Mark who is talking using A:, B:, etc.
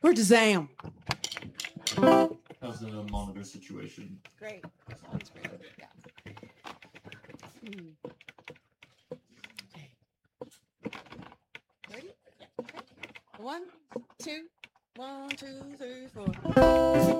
A: Where's the Zam?
B: How's the monitor situation?
C: Great. Sounds great. Yeah.
A: Okay.
C: Ready? Yeah. Okay. 1, 2, 1, 2, 3, 4.